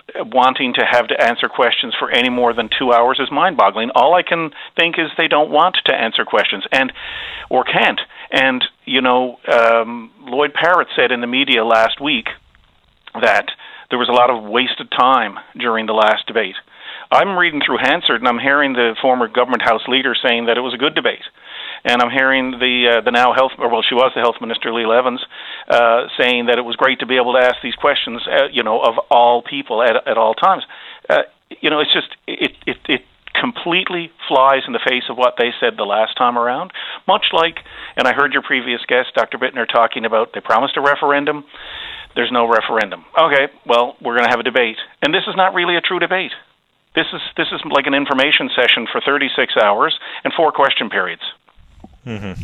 wanting to have to answer questions for any more than 2 hours is mind-boggling. All I can think is they don't want to answer questions or can't. And, Lloyd Parrott said in the media last week that there was a lot of wasted time during the last debate. I'm reading through Hansard, and I'm hearing the former government House leader saying that it was a good debate. And I'm hearing the now she was the health minister, Leila Evans, saying that it was great to be able to ask these questions, of all people at all times. It's just it completely flies in the face of what they said the last time around. Much like, and I heard your previous guest, Dr. Bittner, talking about they promised a referendum. There's no referendum. Okay, well, we're going to have a debate, and this is not really a true debate. This is like an information session for 36 hours and 4 question periods. Mm-hmm.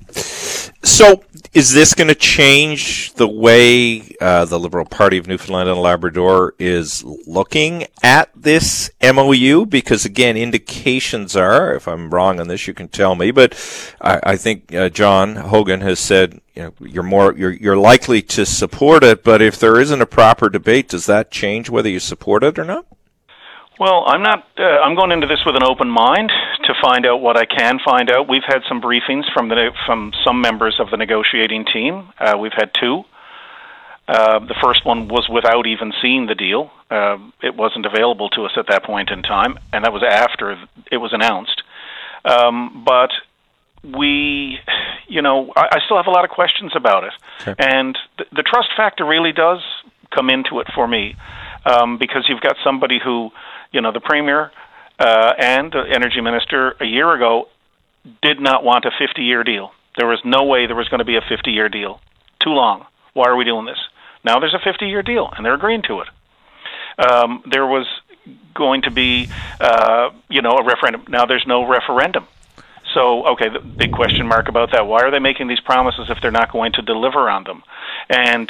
So is this going to change the way the Liberal Party of Newfoundland and Labrador is looking at this MOU? Because, again, indications are, if I'm wrong on this, you can tell me, but I think John Hogan has said you're likely to support it, but if there isn't a proper debate, does that change whether you support it or not? Well, I'm not. I'm going into this with an open mind to find out what I can find out. We've had some briefings from some members of the negotiating team. We've had 2. The first one was without even seeing the deal. It wasn't available to us at that point in time, and that was after it was announced. But we, I still have a lot of questions about it, okay. And the trust factor really does come into it for me, because you've got somebody who. The Premier and the Energy Minister a year ago did not want a 50-year deal. There was no way there was going to be a 50-year deal. Too long. Why are we doing this? Now there's a 50-year deal, and they're agreeing to it. There was going to be, a referendum. Now there's no referendum. So, okay, the big question mark about that. Why are they making these promises if they're not going to deliver on them? And,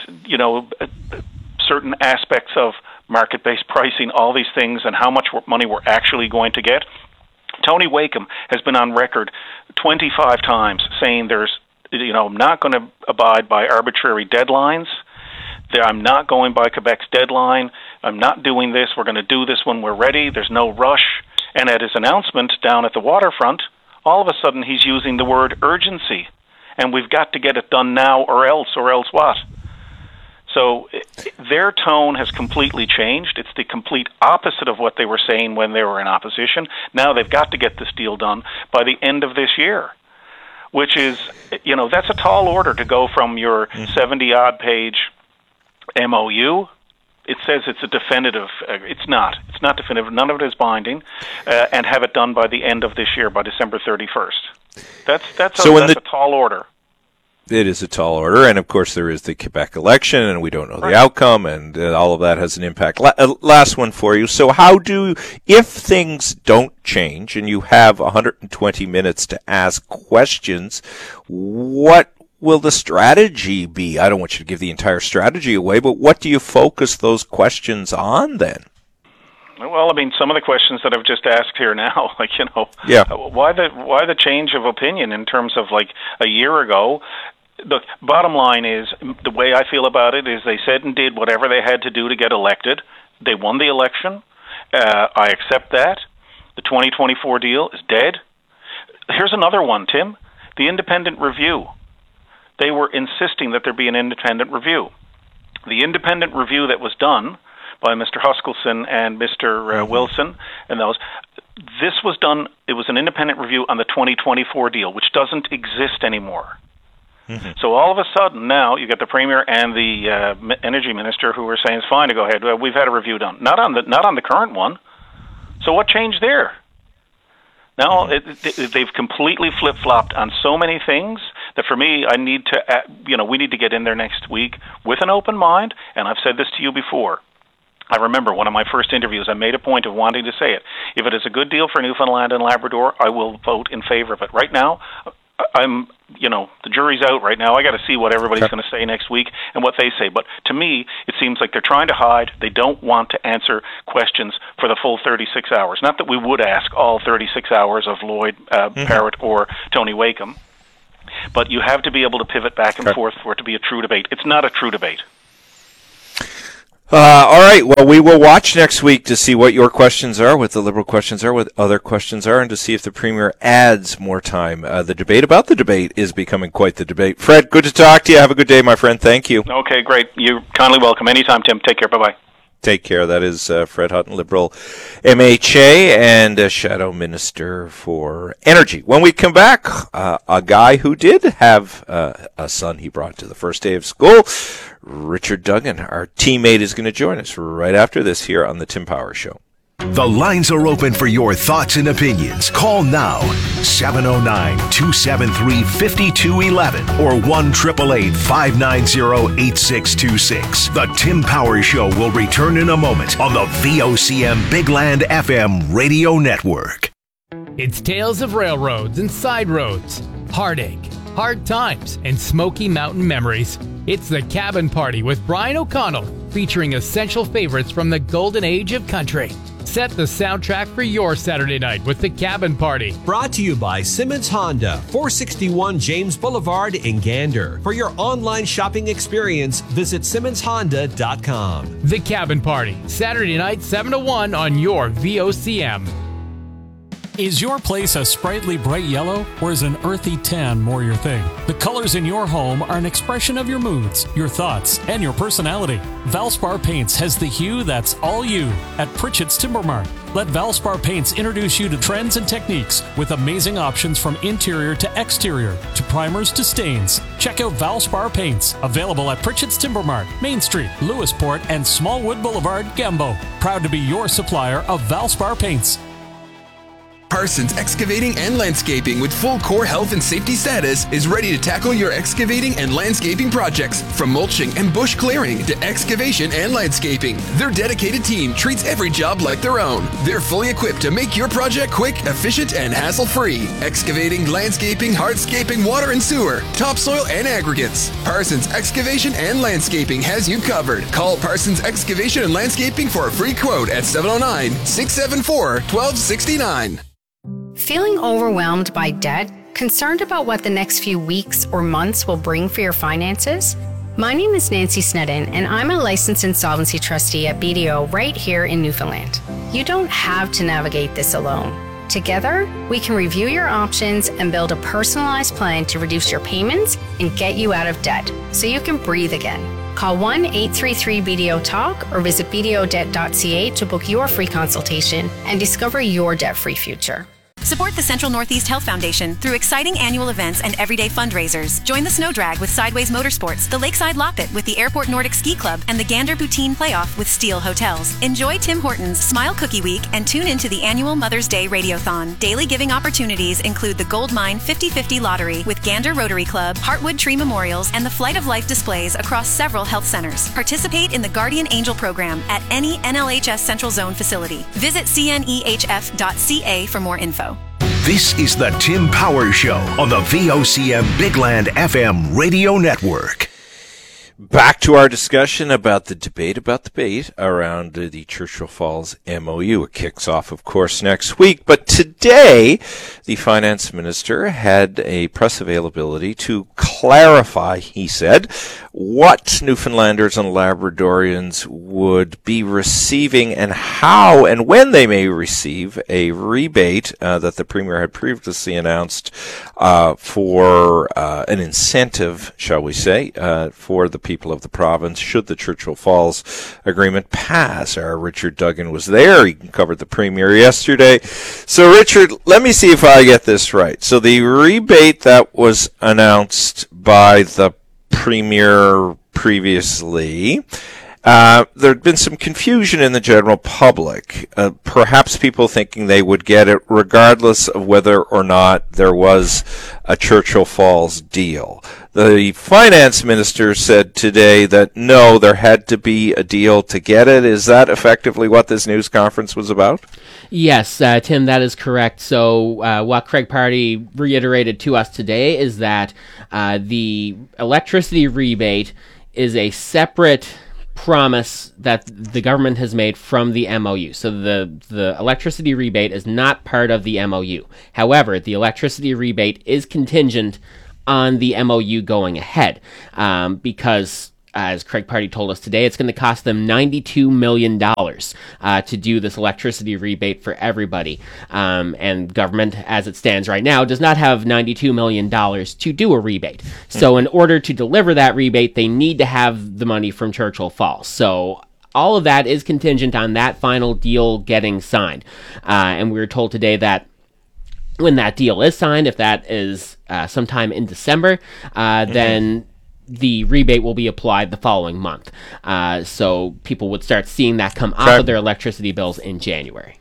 certain aspects of market-based pricing, all these things, and how much money we're actually going to get. Tony Wakeham has been on record 25 times saying I'm not going to abide by arbitrary deadlines. I'm not going by Quebec's deadline. I'm not doing this. We're going to do this when we're ready. There's no rush. And at his announcement down at the waterfront, all of a sudden he's using the word urgency. And we've got to get it done now or else what? So their tone has completely changed. It's the complete opposite of what they were saying when they were in opposition. Now they've got to get this deal done by the end of this year, which is, that's a tall order to go from your 70-odd page MOU. It says it's a definitive. It's not. It's not definitive. None of it is binding, and have it done by the end of this year, by December 31st. That's a tall order. It is a tall order, and of course there is the Quebec election, and we don't know the outcome, and all of that has an impact. Last one for you. So if things don't change and you have 120 minutes to ask questions, what will the strategy be? I don't want you to give the entire strategy away, but what do you focus those questions on then? Well, some of the questions that I've just asked here now, why the change of opinion in terms of a year ago? The bottom line is, the way I feel about it is they said and did whatever they had to do to get elected. They won the election. I accept that. The 2024 deal is dead. Here's another one, Tim. The independent review. They were insisting that there be an independent review. The independent review that was done by Mr. Huskelson and Mr. Wilson and those, this was done, it was an independent review on the 2024 deal, which doesn't exist anymore. Mm-hmm. So all of a sudden now you got the Premier and the Energy Minister who are saying it's fine to go ahead. We've had a review done, not on the current one. So what changed there? Now they've completely flip-flopped on so many things that for me, I need to, we need to get in there next week with an open mind. And I've said this to you before. I remember one of my first interviews, I made a point of wanting to say it. If it is a good deal for Newfoundland and Labrador, I will vote in favor of it. Right now, the jury's out right now. I got to see what everybody's going to say next week and what they say. But to me, it seems like they're trying to hide. They don't want to answer questions for the full 36 hours. Not that we would ask all 36 hours of Lloyd Parrott or Tony Wakeham, but you have to be able to pivot back and forth for it to be a true debate. It's not a true debate. All right. Well, we will watch next week to see what your questions are, what the Liberal questions are, what other questions are, and to see if the Premier adds more time. The debate about the debate is becoming quite the debate. Fred, good to talk to you. Have a good day, my friend. Thank you. Okay, great. You're kindly welcome. Anytime, Tim. Take care. Bye-bye. Take care. That is Fred Hutton, Liberal MHA and Shadow Minister for Energy. When we come back, a guy who did have a son he brought to the first day of school, Richard Duggan, our teammate, is going to join us right after this here on the Tim Power Show. The lines are open for your thoughts and opinions. Call now, 709-273-5211 or 1-888-590-8626. The Tim Power Show will return in a moment on the VOCM Big Land FM radio network. It's tales of railroads and side roads, heartache, hard times, and Smoky Mountain memories. It's The Cabin Party with Brian O'Connell, featuring essential favorites from the golden age of country. Set the soundtrack for your Saturday night with The Cabin Party. Brought to you by Simmons Honda, 461 James Boulevard in Gander. For your online shopping experience, visit SimmonsHonda.com. The Cabin Party, Saturday night 7 to 1 on your VOCM. Is your place a sprightly bright yellow, or is an earthy tan more your thing? The colors in your home are an expression of your moods, your thoughts, and your personality. Valspar Paints has the hue that's all you at Pritchett's Timber Mart. Let Valspar Paints introduce you to trends and techniques with amazing options from interior to exterior, to primers to stains. Check out Valspar Paints, available at Pritchett's Timber Mart, Main Street, Lewisport, and Smallwood Boulevard, Gambo. Proud to be your supplier of Valspar Paints. Parsons Excavating and Landscaping, with full core health and safety status, is ready to tackle your excavating and landscaping projects. From mulching and bush clearing to excavation and landscaping, their dedicated team treats every job like their own. They're fully equipped to make your project quick, efficient, and hassle-free. Excavating, landscaping, hardscaping, water and sewer, topsoil, and aggregates. Parsons Excavation and Landscaping has you covered. Call Parsons Excavation and Landscaping for a free quote at 709-674-1269. Feeling overwhelmed by debt? Concerned about what the next few weeks or months will bring for your finances? My name is Nancy Snedden, and I'm a licensed insolvency trustee at BDO right here in Newfoundland. You don't have to navigate this alone. Together, we can review your options and build a personalized plan to reduce your payments and get you out of debt so you can breathe again. Call 1-833-BDO-TALK or visit bdodebt.ca to book your free consultation and discover your debt-free future. Support the Central Northeast Health Foundation through exciting annual events and everyday fundraisers. Join the Snow Drag with Sideways Motorsports, the Lakeside Loppet with the Airport Nordic Ski Club, and the Gander Poutine Playoff with Steel Hotels. Enjoy Tim Hortons Smile Cookie Week and tune into the annual Mother's Day Radiothon. Daily giving opportunities include the Gold Mine 50/50 Lottery with Gander Rotary Club, Heartwood Tree Memorials, and the Flight of Life displays across several health centers. Participate in the Guardian Angel program at any NLHS Central Zone facility. Visit cnehf.ca for more info. This is the Tim Power Show on the VOCM Big Land FM radio network. Back to our discussion about the debate around the Churchill Falls MOU. It kicks off, of course, next week. But today, the finance minister had a press availability to clarify, he said, what Newfoundlanders and Labradorians would be receiving and how and when they may receive a rebate that the Premier had previously announced for an incentive, shall we say, for the people of the province should the Churchill Falls agreement pass. Our Richard Duggan was there. He covered the Premier yesterday. So, Richard, let me see if I get this right. So the rebate that was announced by the Premier previously, there had been some confusion in the general public, perhaps people thinking they would get it regardless of whether or not there was a Churchill Falls deal. The finance minister said today that no, there had to be a deal to get it. Is that effectively what this news conference was about? Yes, Tim, that is correct. So what Craig Party reiterated to us today is that the electricity rebate is a separate promise that the government has made from the MOU. So the electricity rebate is not part of the MOU. However, the electricity rebate is contingent on the MOU going ahead, because as Craig Party told us today, it's going to cost them $92 million to do this electricity rebate for everybody. And government, as it stands right now, does not have $92 million to do a rebate. So in order to deliver that rebate, they need to have the money from Churchill Falls. So all of that is contingent on that final deal getting signed. And we were told today that when that deal is signed, if that is sometime in December, then the rebate will be applied the following month. So people would start seeing that come off of their electricity bills in January.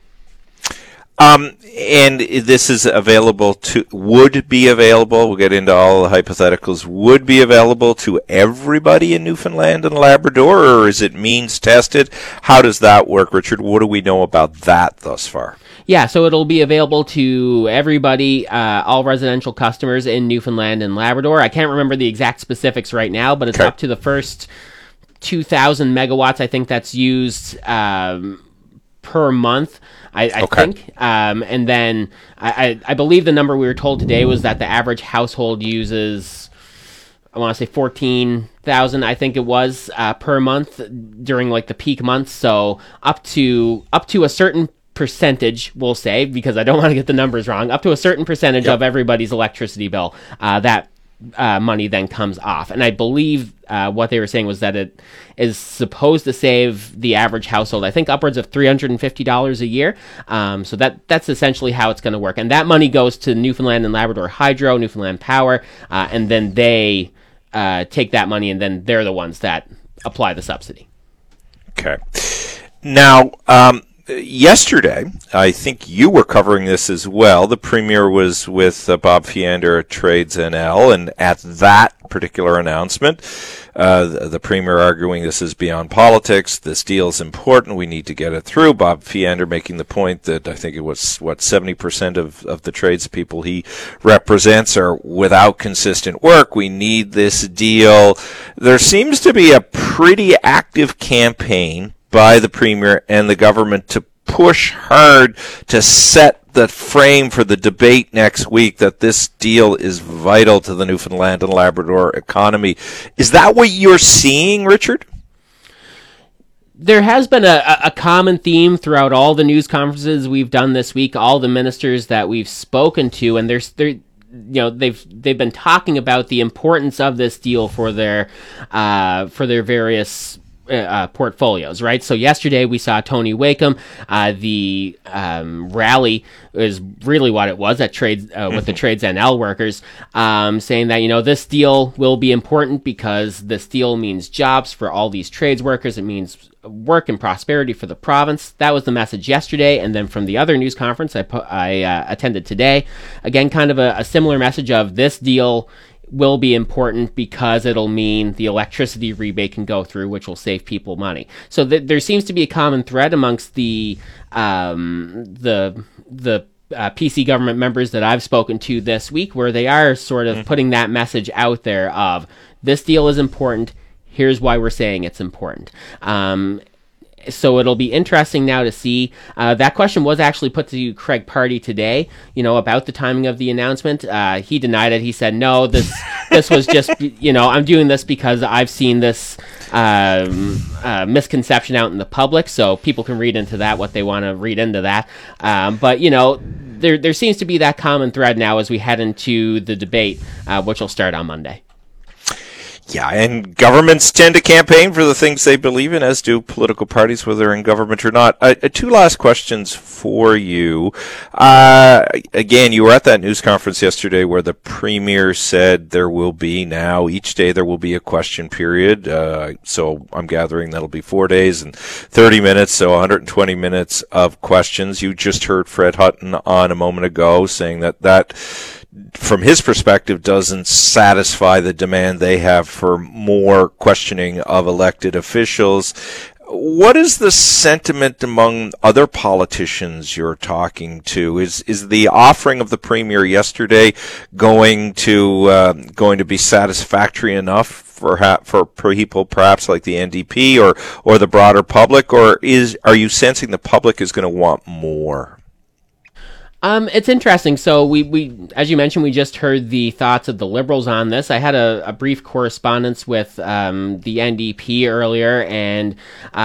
And this is would be available, we'll get into all the hypotheticals, would be available to everybody in Newfoundland and Labrador, or is it means tested? How does that work, Richard? What do we know about that thus far? Yeah, so it'll be available to everybody, all residential customers in Newfoundland and Labrador. I can't remember the exact specifics right now, but it's up to the first 2,000 megawatts, I think that's used per month, I think. And then I believe the number we were told today was that the average household uses, I want to say 14,000, I think it was, per month during like the peak months. So up to a certain percentage, we'll say, because I don't want to get the numbers wrong, up to a certain percentage of everybody's electricity bill, that money then comes off. And I believe what they were saying was that it is supposed to save the average household, I think, upwards of $350 a year. So that's essentially how it's going to work. And that money goes to Newfoundland and Labrador Hydro, Newfoundland Power, and then they take that money, and then they're the ones that apply the subsidy. Okay. Now, yesterday, I think you were covering this as well. The Premier was with Bob Fiander at Trades NL, and at that particular announcement, the Premier arguing this is beyond politics, this deal is important, we need to get it through. Bob Fiander making the point that I think it was, 70% of the tradespeople he represents are without consistent work. We need this deal. There seems to be a pretty active campaign by the Premier and the government to push hard to set the frame for the debate next week that this deal is vital to the Newfoundland and Labrador economy. Is that what you're seeing, Richard? There has been a common theme throughout all the news conferences we've done this week, all the ministers that we've spoken to, and they've been talking about the importance of this deal for their various portfolios, right? So yesterday we saw Tony Wakeham. The rally is really what it was at Trades with the Trades NL workers, saying that this deal will be important because this deal means jobs for all these trades workers. It means work and prosperity for the province. That was the message yesterday, and then from the other news conference I attended today, again, kind of a similar message of this deal will be important because it'll mean the electricity rebate can go through, which will save people money. So there seems to be a common thread amongst the PC government members that I've spoken to this week, where they are sort of putting that message out there of this deal is important. Here's why we're saying it's important. So it'll be interesting now to see. That question was actually put to Craig Party today, about the timing of the announcement. He denied it. He said, no, this was just, I'm doing this because I've seen this misconception out in the public, so people can read into that what they want to read into that. But, there seems to be that common thread now as we head into the debate, which will start on Monday. Yeah, and governments tend to campaign for the things they believe in, as do political parties, whether they're in government or not. Two last questions for you. Again, you were at that news conference yesterday where the Premier said there will be now, each day there will be a question period. So I'm gathering that'll be 4 days and 30 minutes, so 120 minutes of questions. You just heard Fred Hutton on a moment ago saying that from his perspective, doesn't satisfy the demand they have for more questioning of elected officials. What is the sentiment among other politicians you're talking to? Is the offering of the Premier yesterday going to be satisfactory enough for people perhaps like the NDP or the broader public, or are you sensing the public is going to want more? It's interesting. So we, as you mentioned, we just heard the thoughts of the Liberals on this. I had a brief correspondence with the NDP earlier, and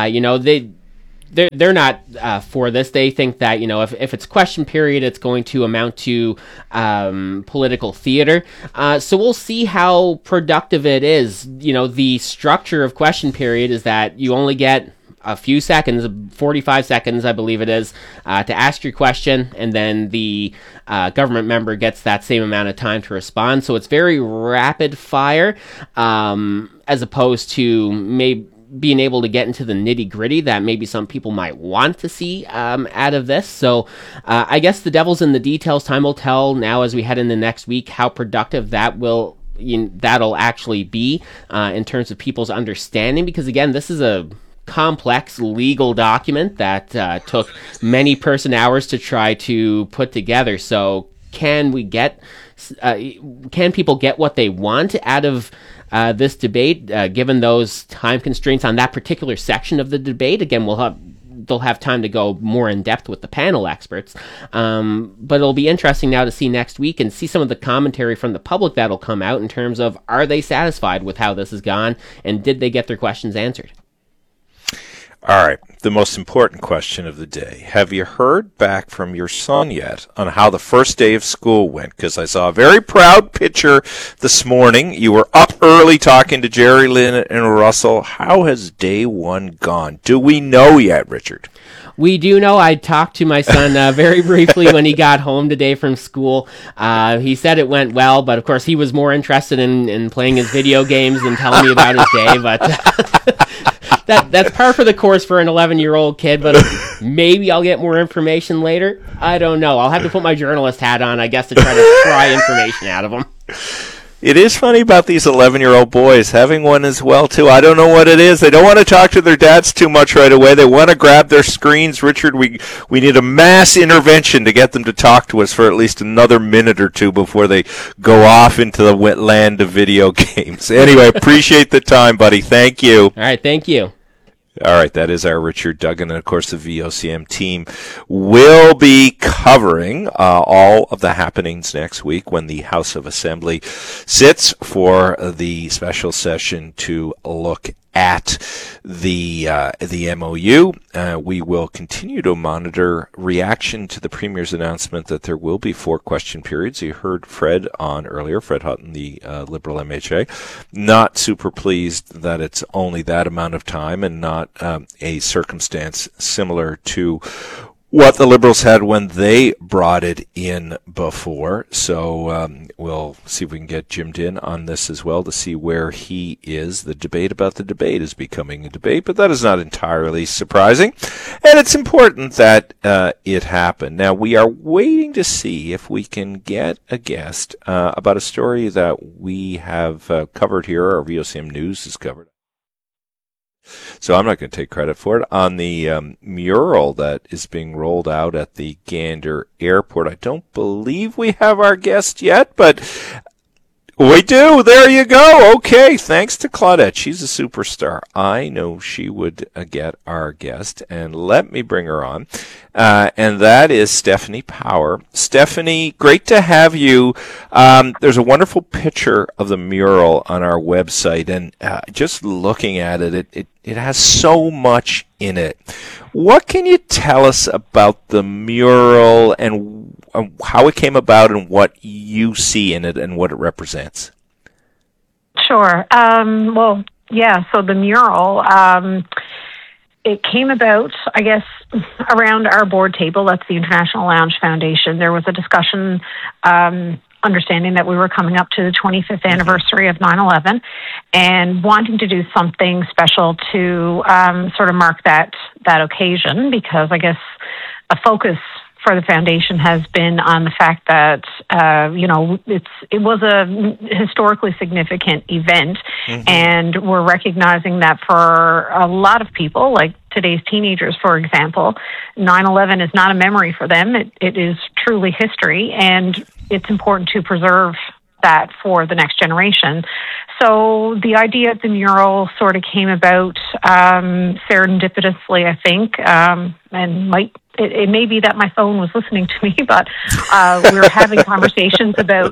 they're not for this. They think that if it's question period, it's going to amount to political theater. So we'll see how productive it is. The structure of question period is that you only get a few seconds, 45 seconds, I believe it is, to ask your question, and then the government member gets that same amount of time to respond. So it's very rapid fire, as opposed to maybe being able to get into the nitty-gritty that maybe some people might want to see out of this. So I guess the devil's in the details. Time will tell now as we head into next week how productive that'll actually be in terms of people's understanding, because again, this is a complex legal document that took many person hours to try to put together. So can people get what they want out of this debate, given those time constraints on that particular section of the debate? Again, they'll have time to go more in depth with the panel experts. But it'll be interesting now to see next week and see some of the commentary from the public that'll come out in terms of, are they satisfied with how this has gone, and did they get their questions answered? All right, the most important question of the day. Have you heard back from your son yet on how the first day of school went? Because I saw a very proud picture this morning. You were up early talking to Jerry Lynn and Russell. How has day one gone? Do we know yet, Richard? We do know. I talked to my son very briefly when he got home today from school. He said it went well, but of course he was more interested in playing his video games than telling me about his day. But that's par for the course for an 11-year-old kid, but maybe I'll get more information later. I don't know. I'll have to put my journalist hat on, I guess, to try to pry information out of him. It is funny about these 11-year-old boys. Having one as well, too. I don't know what it is. They don't want to talk to their dads too much right away. They want to grab their screens. Richard, we need a mass intervention to get them to talk to us for at least another minute or two before they go off into the wet land of video games. Anyway, appreciate the time, buddy. Thank you. All right, thank you. All right, that is our Richard Duggan, and of course the VOCM team will be covering all of the happenings next week when the House of Assembly sits for the special session to look at the MOU. We will continue to monitor reaction to the Premier's announcement that there will be 4 question periods. You heard Fred on earlier, Fred Hutton, the Liberal MHA, not super pleased that it's only that amount of time and not a circumstance similar to what the Liberals had when they brought it in before. So we'll see if we can get Jim in on this as well to see where he is. The debate about the debate is becoming a debate, but that is not entirely surprising. And it's important that it happened. Now, we are waiting to see if we can get a guest about a story that we have covered here, our VOCM News has covered. So I'm not going to take credit for it. On the mural that is being rolled out at the Gander Airport, I don't believe we have our guest yet, but we do. There you go. Okay, thanks to Claudette. She's a superstar. I know she would get our guest, and let me bring her on. And that is Stephanie Power. Stephanie, great to have you. There's a wonderful picture of the mural on our website, and just looking at it, it has so much in it. What can you tell us about the mural and how it came about and what you see in it and what it represents? Sure. So the mural, it came about, I guess, around our board table. That's the International Lounge Foundation. There was a discussion, understanding that we were coming up to the 25th anniversary of 9/11 and wanting to do something special to sort of mark that occasion, because I guess a focus for the foundation has been on the fact that it was a historically significant event, and we're recognizing that for a lot of people, like today's teenagers, for example, 9/11 is not a memory for them. It is truly history, and it's important to preserve that for the next generation. So the idea of the mural sort of came about serendipitously, I think, and it may be that my phone was listening to me, but we were having conversations about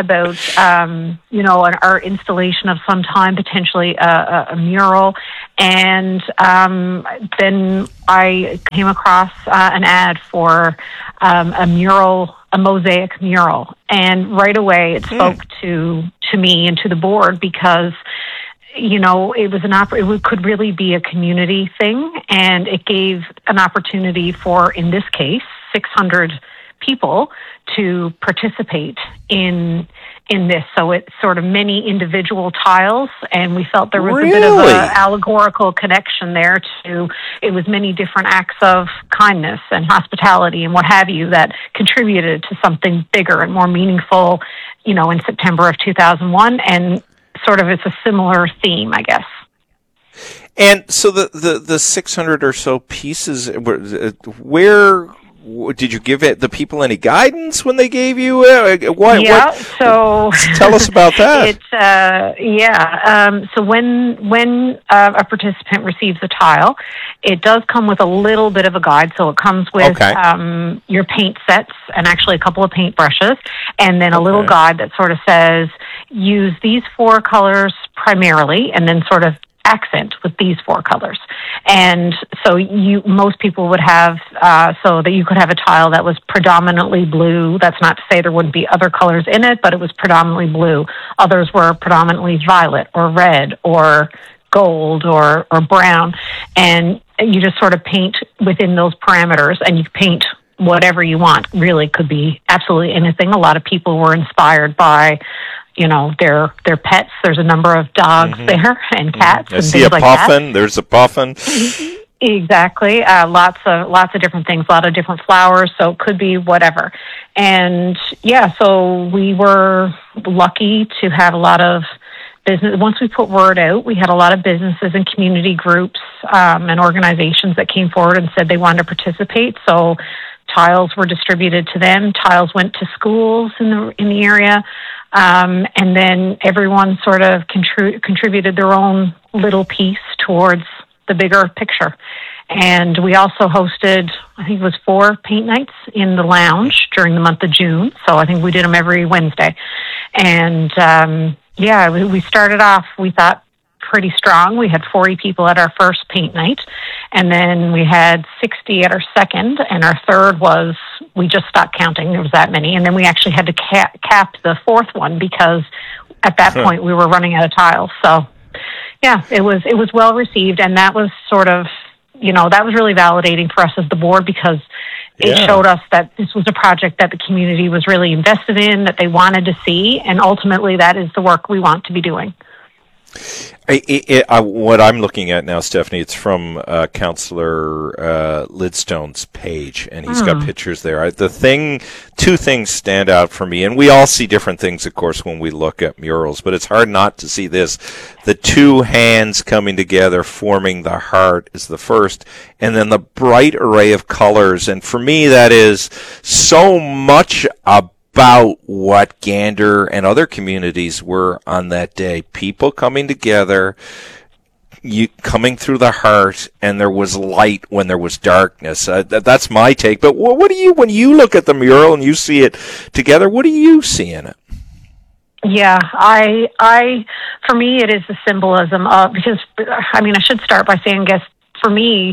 an art installation of some time, potentially a mural, and then I came across an ad for a mosaic mural, and right away it spoke to me and to the board because it was it could really be a community thing, and it gave an opportunity for, in this case, 600 people to participate in this. So it's sort of many individual tiles, and we felt there was a bit of an allegorical connection there to, it was many different acts of kindness and hospitality and what have you that contributed to something bigger and more meaningful, in September of 2001, and sort of it's a similar theme, I guess. And so the 600 or so pieces, where did you give the people any guidance when they gave you so tell us about that. So when a participant receives a tile, it does come with a little bit of a guide. So it comes with your paint sets and actually a couple of paint brushes, and then a little guide that sort of says, use these 4 colors primarily, and then sort of accent with these 4 colors. And so most people would have, so that you could have a tile that was predominantly blue. That's not to say there wouldn't be other colors in it, but it was predominantly blue. Others were predominantly violet or red or gold or brown. And you just sort of paint within those parameters, and you paint whatever you want. Really could be absolutely anything. A lot of people were inspired by their pets. There's a number of dogs there and cats. I see a puffin. There's a puffin. Exactly. Lots of different things, a lot of different flowers. So it could be whatever. And so we were lucky to have a lot of business. Once we put word out, we had a lot of businesses and community groups and organizations that came forward and said they wanted to participate. So tiles were distributed to them. Tiles went to schools in the area. And then everyone sort of contributed their own little piece towards the bigger picture. And we also hosted, I think it was 4 paint nights in the lounge during the month of June. So I think we did them every Wednesday. And we started off, we thought, pretty strong. We had 40 people at our first paint night, and then we had 60 at our second, and our third was, we just stopped counting. There was that many, and then we actually had to cap the 4th one because at that point we were running out of tiles. So it was well received, and that was sort of, that was really validating for us as the board because it showed us that this was a project that the community was really invested in, that they wanted to see, and ultimately that is the work we want to be doing. What I'm looking at now, Stephanie, it's from Councillor Lidstone's page, and he's got pictures there. Two things stand out for me, and we all see different things, of course, when we look at murals, but it's hard not to see this. The 2 hands coming together, forming the heart is the first, and then the bright array of colors, and for me that is so much about what Gander and other communities were on that day. People coming together, coming through the heart, and there was light when there was darkness. That's my take. But what do you, when you look at the mural and you see it together, what do you see in it? Yeah, I for me, it is the symbolism of, because, I should start by saying, I guess, for me,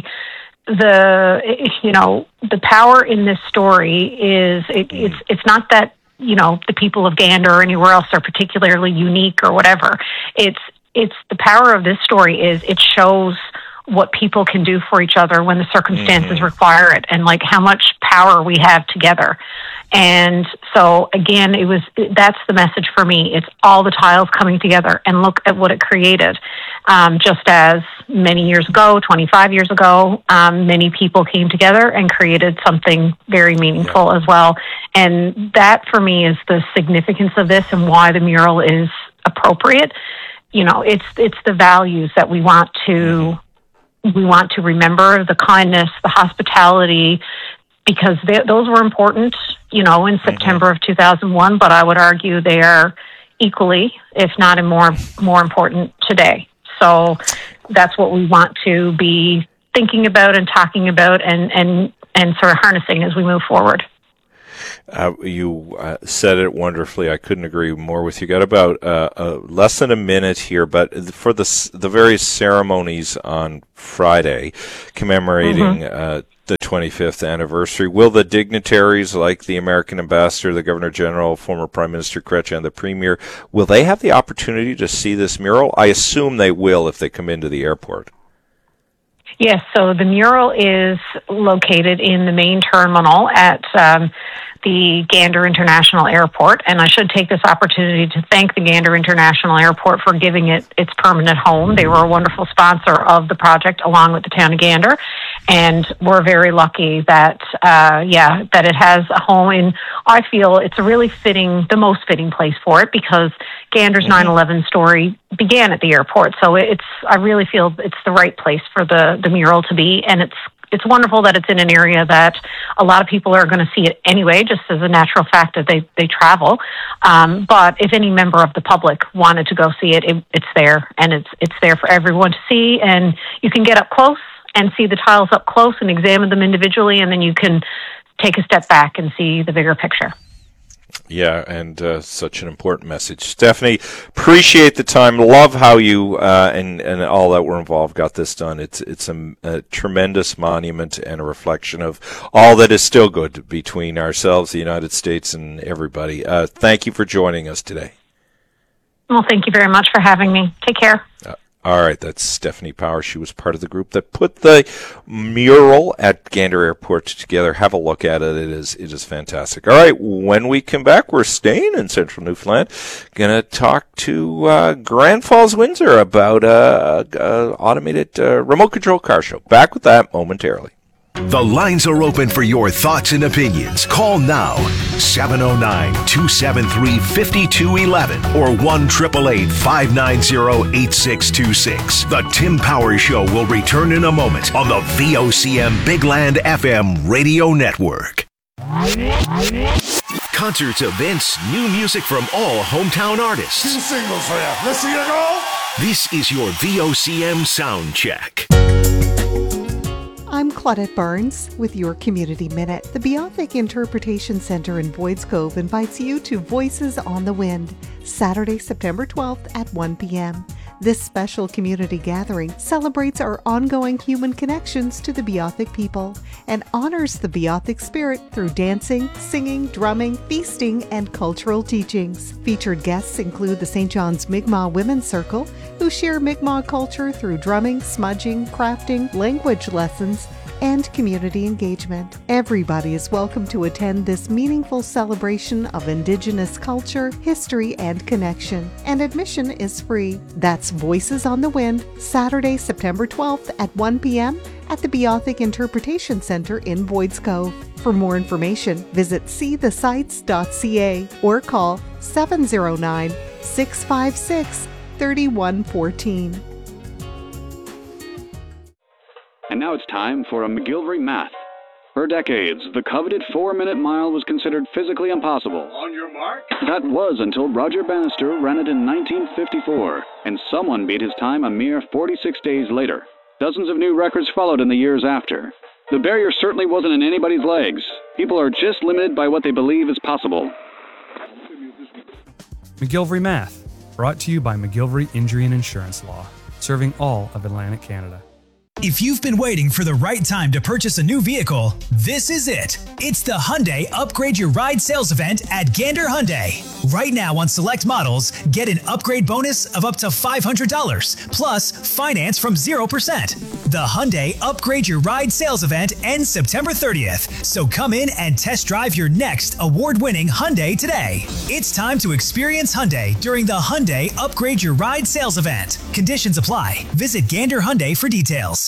the power in this story is it's not that the people of Gander or anywhere else are particularly unique or whatever. It's the power of this story is it shows what people can do for each other when the circumstances require it, and like how much power we have together. And so again, that's the message for me. It's all the tiles coming together, and look at what it created. Just as many years ago, 25 years ago, many people came together and created something very meaningful as well. And that for me is the significance of this and why the mural is appropriate. It's the values that we want to remember, the kindness, the hospitality, because those were important, in September of 2001, but I would argue they are equally, if not more important today. So that's what we want to be thinking about and talking about and sort of harnessing as we move forward. You said it wonderfully. I couldn't agree more with you. Got about less than a minute here, but for the various ceremonies on Friday commemorating the 25th anniversary, will the dignitaries like the American ambassador, the Governor General, former Prime Minister Chrétien, and the Premier, will they have the opportunity to see this mural? I assume they will if they come into the airport. Yes, so the mural is located in the main terminal at the Gander International Airport, and I should take this opportunity to thank the Gander International Airport for giving it its permanent home. They were a wonderful sponsor of the project along with the town of Gander, and we're very lucky that that it has a home, and I feel it's the most fitting place for it, because Gander's 9/11 story began at the airport, so I really feel it's the right place for the mural to be, and it's wonderful that it's in an area that a lot of people are going to see it anyway, just as a natural fact that they travel. But if any member of the public wanted to go see it, it's there, and it's there for everyone to see, and you can get up close and see the tiles up close and examine them individually, and then you can take a step back and see the bigger picture. Yeah, and such an important message. Stephanie, appreciate the time. Love how you and all that were involved got this done. It's a tremendous monument and a reflection of all that is still good between ourselves, the United States, and everybody. Thank you for joining us today. Well, thank you very much for having me. Take care. All right, that's Stephanie Power. She was part of the group that put the mural at Gander Airport together. Have a look at it. It is fantastic. All right, when we come back, we're staying in central Newfoundland. Going to talk to Grand Falls, Windsor about automated remote control car show. Back with that momentarily. The lines are open for your thoughts and opinions. Call now, 709-273-5211 or 1-888-590-8626. The Tim Power Show will return in a moment on the VOCM Big Land FM radio network. Concerts, events, new music from all hometown artists. 2 singles for you. Let's see you go. This is your VOCM Sound Check. I'm Claudette Barnes with your Community Minute. The Beothic Interpretation Center in Boyd's Cove invites you to Voices on the Wind, Saturday, September 12th at 1 p.m. This special community gathering celebrates our ongoing human connections to the Beothic people and honors the Beothic spirit through dancing, singing, drumming, feasting, and cultural teachings. Featured guests include the St. John's Mi'kmaq Women's Circle, who share Mi'kmaq culture through drumming, smudging, crafting, language lessons, and community engagement. Everybody is welcome to attend this meaningful celebration of Indigenous culture, history, and connection, and admission is free. That's Voices on the Wind, Saturday, September 12th at 1 p.m. at the Beothic Interpretation Center in Boyd's Cove. For more information, visit seethesites.ca or call 709-656-3114. And now it's time for a McGillivray Math. For decades, the coveted 4-minute mile was considered physically impossible. On your mark. That was until Roger Bannister ran it in 1954, and someone beat his time a mere 46 days later. Dozens of new records followed in the years after. The barrier certainly wasn't in anybody's legs. People are just limited by what they believe is possible. McGillivray Math, brought to you by McGillivray Injury and Insurance Law, serving all of Atlantic Canada. If you've been waiting for the right time to purchase a new vehicle, this is it. It's the Hyundai Upgrade Your Ride sales event at Gander Hyundai. Right now on select models, get an upgrade bonus of up to $500, plus finance from 0%. The Hyundai Upgrade Your Ride sales event ends September 30th, so come in and test drive your next award-winning Hyundai today. It's time to experience Hyundai during the Hyundai Upgrade Your Ride sales event. Conditions apply. Visit Gander Hyundai for details.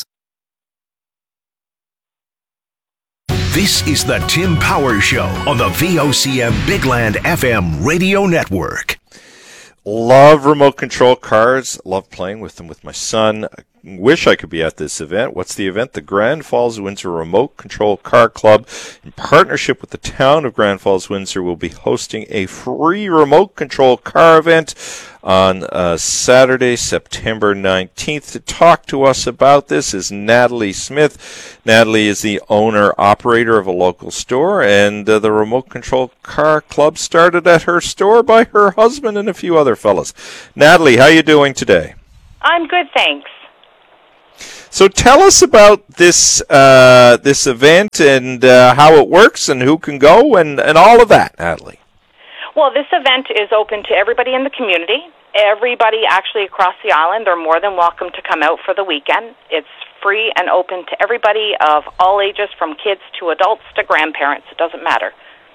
This is the Tim Power Show on the VOCM Big Land FM radio network. Love remote control cars. Love playing with them with my son. wish I could be at this event. What's the event? The Grand Falls Windsor Remote Control Car Club, in partnership with the town of Grand Falls Windsor, will be hosting a free remote control car event on Saturday, September 19th. To talk to us about this is Natalie Smith. Natalie is the owner-operator of a local store, and the Remote Control Car Club started at her store by her husband and a few other fellas. Natalie, how are you doing today? I'm good, thanks. So tell us about this this event and how it works and who can go and all of that, Natalie. Well, this event is open to everybody in the community. Everybody actually across the island are more than welcome to come out for the weekend. It's free and open to everybody of all ages, from kids to adults to grandparents. It doesn't matter.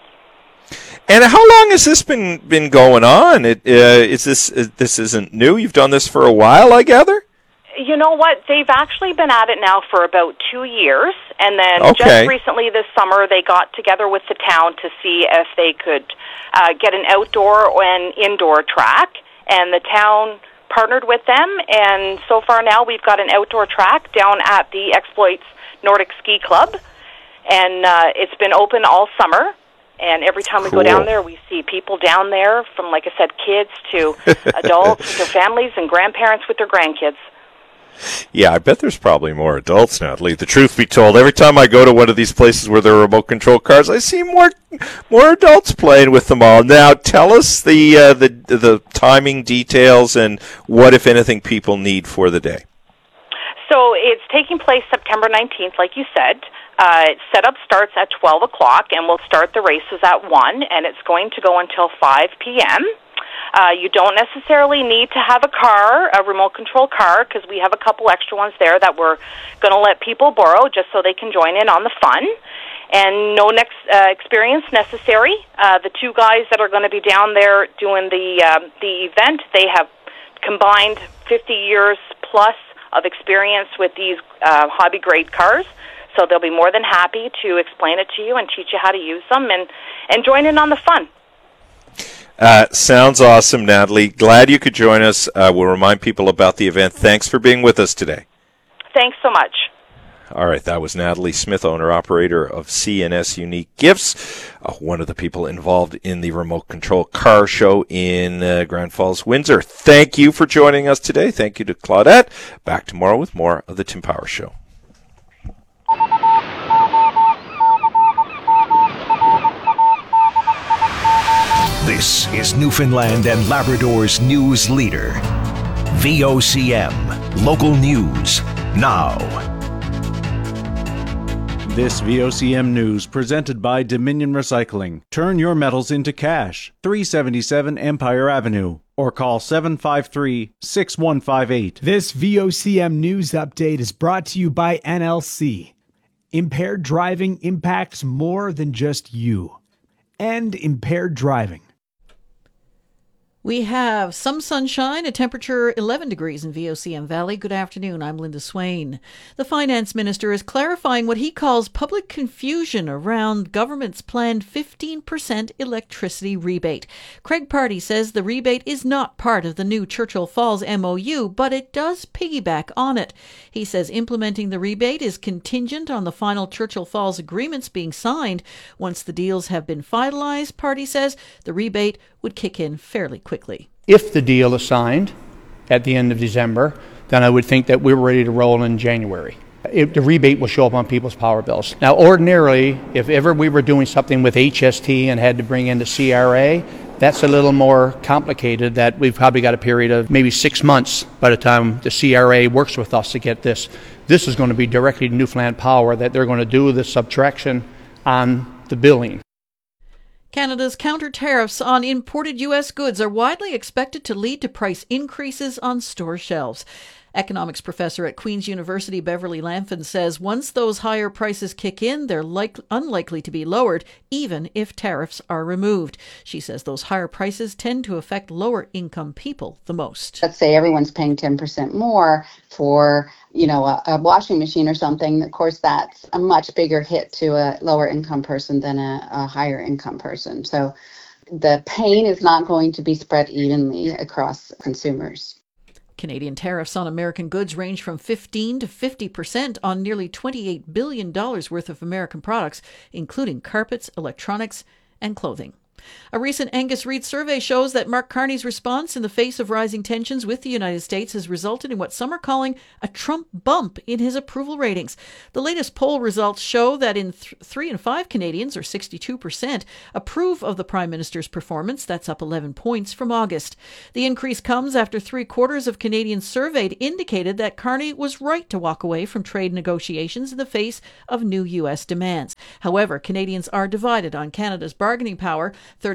And how long has this been going on? This isn't new? You've done this for a while, I gather? You know what? They've actually been at it now for about 2 years, and then just recently this summer they got together with the town to see if they could get an outdoor and indoor track, and the town partnered with them, and so far now we've got an outdoor track down at the Exploits Nordic Ski Club, and it's been open all summer. And every time we go down there, we see people down there from, like I said, kids to adults with their families and grandparents with their grandkids. Yeah, I bet there's probably more adults, Natalie. The truth be told, every time I go to one of these places where there are remote control cars, I see more adults playing with them all. Now, tell us the timing details and what, if anything, people need for the day. So it's taking place September 19th, like you said. Setup starts at 12 o'clock, and we'll start the races at 1, and it's going to go until 5 p.m. You don't necessarily need to have a remote control car, because we have a couple extra ones there that we're going to let people borrow just so they can join in on the fun. And no experience necessary. The two guys that are going to be down there doing the event, they have combined 50 years plus of experience with these hobby-grade cars. So they'll be more than happy to explain it to you and teach you how to use them and join in on the fun. Sounds awesome, Natalie. Glad you could join us. We'll remind people about the event. Thanks for being with us today. Thanks so much. All right, that was Natalie Smith, owner-operator of C&S Unique Gifts, one of the people involved in the remote control car show in Grand Falls, Windsor. Thank you for joining us today. Thank you to Claudette. Back tomorrow with more of the Tim Power Show. This is Newfoundland and Labrador's news leader. VOCM, local news, now. This VOCM news presented by Dominion Recycling. Turn your metals into cash. 377 Empire Avenue. Or call 753-6158. This VOCM news update is brought to you by NLC. Impaired driving impacts more than just you. And impaired driving. We have some sunshine, a temperature 11 degrees in VOCM Valley. Good afternoon, I'm Linda Swain. The finance minister is clarifying what he calls public confusion around government's planned 15% electricity rebate. Craig Pardy says the rebate is not part of the new Churchill Falls MOU, but it does piggyback on it. He says implementing the rebate is contingent on the final Churchill Falls agreements being signed. Once the deals have been finalized, Pardy says the rebate would kick in fairly quickly. If the deal is signed at the end of December, then I would think that we're ready to roll in January. The rebate will show up on people's power bills. Now, ordinarily, if ever we were doing something with HST and had to bring in the CRA, that's a little more complicated, that we've probably got a period of maybe 6 months by the time the CRA works with us to get this. This is going to be directly to Newfoundland Power, that they're going to do the subtraction on the billing. Canada's counter tariffs on imported U.S. goods are widely expected to lead to price increases on store shelves. Economics professor at Queen's University, Beverly Lampham, says once those higher prices kick in, they're unlikely to be lowered, even if tariffs are removed. She says those higher prices tend to affect lower income people the most. Let's say everyone's paying 10% more for, a washing machine or something. Of course, that's a much bigger hit to a lower income person than a higher income person. So the pain is not going to be spread evenly across consumers. Canadian tariffs on American goods range from 15% to 50% on nearly $28 billion worth of American products, including carpets, electronics, and clothing. A recent Angus Reid survey shows that Mark Carney's response in the face of rising tensions with the United States has resulted in what some are calling a Trump bump in his approval ratings. The latest poll results show that in 3 in 5 Canadians, or 62%, approve of the Prime Minister's performance. That's up 11 points from August. The increase comes after 3/4 of Canadians surveyed indicated that Carney was right to walk away from trade negotiations in the face of new U.S. demands. However, Canadians are divided on Canada's bargaining power.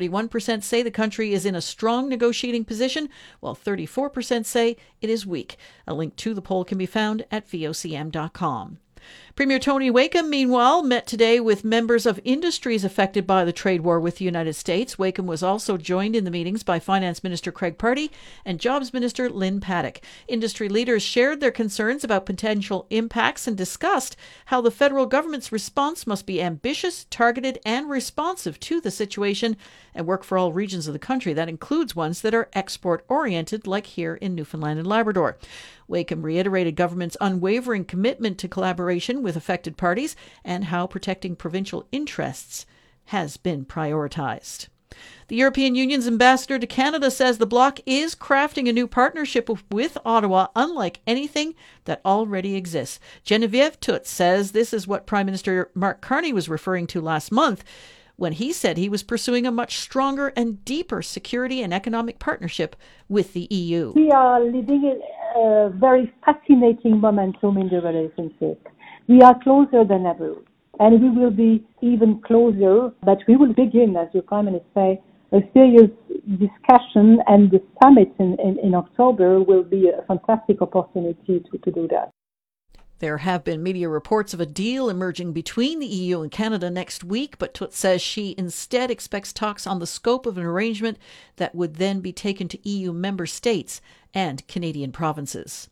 31% say the country is in a strong negotiating position, while 34% say it is weak. A link to the poll can be found at vocm.com. Premier Tony Wakeham, meanwhile, met today with members of industries affected by the trade war with the United States. Wakeham was also joined in the meetings by Finance Minister Craig Pardee and Jobs Minister Lynn Paddock. Industry leaders shared their concerns about potential impacts and discussed how the federal government's response must be ambitious, targeted, and responsive to the situation and work for all regions of the country. That includes ones that are export-oriented, like here in Newfoundland and Labrador. Wakeham reiterated government's unwavering commitment to collaboration with affected parties and how protecting provincial interests has been prioritized. The European Union's ambassador to Canada says the bloc is crafting a new partnership with Ottawa unlike anything that already exists. Geneviève Toots says this is what Prime Minister Mark Carney was referring to last month when he said he was pursuing a much stronger and deeper security and economic partnership with the EU. We are leading a very fascinating momentum in the relationship. We are closer than ever, and we will be even closer, but we will begin, as your Prime Minister say, a serious discussion, and the summit in October will be a fantastic opportunity to do that. There have been media reports of a deal emerging between the EU and Canada next week, but Toots says she instead expects talks on the scope of an arrangement that would then be taken to EU member states and Canadian provinces.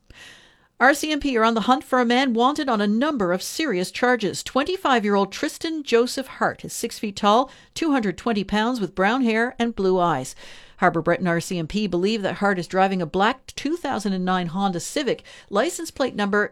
RCMP are on the hunt for a man wanted on a number of serious charges. 25-year-old Tristan Joseph Hart is 6 feet tall, 220 pounds, with brown hair and blue eyes. Harbour Breton RCMP believe that Hart is driving a black 2009 Honda Civic, license plate number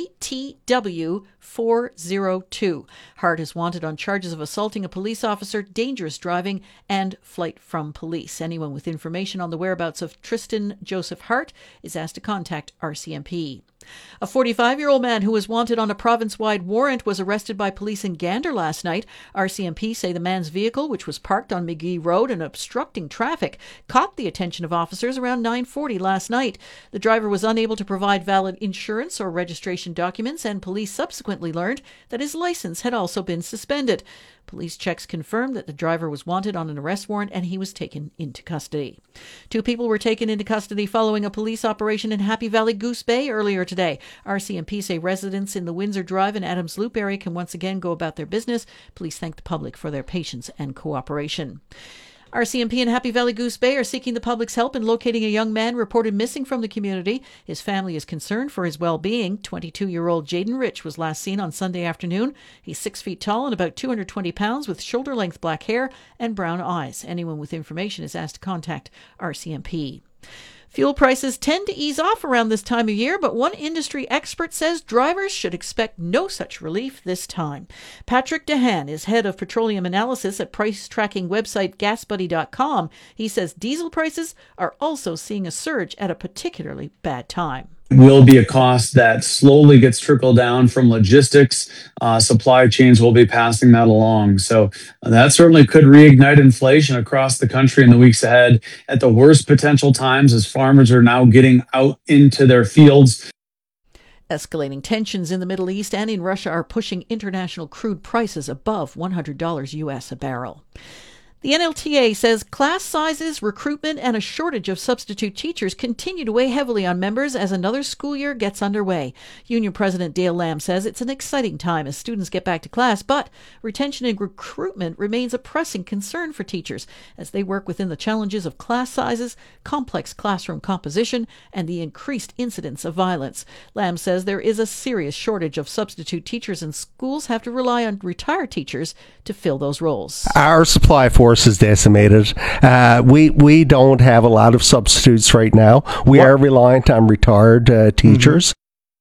JTW402. Hart is wanted on charges of assaulting a police officer, dangerous driving, and flight from police. Anyone with information on the whereabouts of Tristan Joseph Hart is asked to contact RCMP. A 45-year-old man who was wanted on a province-wide warrant was arrested by police in Gander last night. RCMP say the man's vehicle, which was parked on McGee Road and obstructing traffic, caught the attention of officers around 9:40 last night. The driver was unable to provide valid insurance or registration documents, and police subsequently learned that his license had also been suspended. Police checks confirmed that the driver was wanted on an arrest warrant and he was taken into custody. 2 people were taken into custody following a police operation in Happy Valley Goose Bay earlier today. RCMP say residents in the Windsor Drive and Adams Loop area can once again go about their business. Police thank the public for their patience and cooperation. RCMP and Happy Valley Goose Bay are seeking the public's help in locating a young man reported missing from the community. His family is concerned for his well-being. 22-year-old Jaden Rich was last seen on Sunday afternoon. He's 6 feet tall and about 220 pounds with shoulder-length black hair and brown eyes. Anyone with information is asked to contact RCMP. Fuel prices tend to ease off around this time of year, but one industry expert says drivers should expect no such relief this time. Patrick Dehan is head of petroleum analysis at price tracking website GasBuddy.com. He says diesel prices are also seeing a surge at a particularly bad time. Will be a cost that slowly gets trickled down from logistics. Supply chains will be passing that along. So that certainly could reignite inflation across the country in the weeks ahead at the worst potential times as farmers are now getting out into their fields. Escalating tensions in the Middle East and in Russia are pushing international crude prices above $100 US a barrel. The NLTA says class sizes, recruitment, and a shortage of substitute teachers continue to weigh heavily on members as another school year gets underway. Union President Dale Lamb says it's an exciting time as students get back to class, but retention and recruitment remains a pressing concern for teachers as they work within the challenges of class sizes, complex classroom composition, and the increased incidence of violence. Lamb says there is a serious shortage of substitute teachers and schools have to rely on retired teachers to fill those roles. Our supply force workforce is decimated. We don't have a lot of substitutes right now. We are reliant on retired teachers.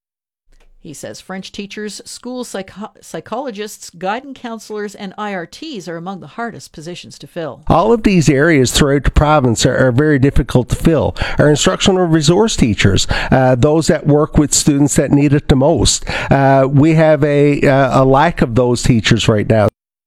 He says French teachers, school psychologists, guidance counselors, and IRTs are among the hardest positions to fill. All of these areas throughout the province are very difficult to fill. Our instructional resource teachers, those that work with students that need it the most, we have a lack of those teachers right now.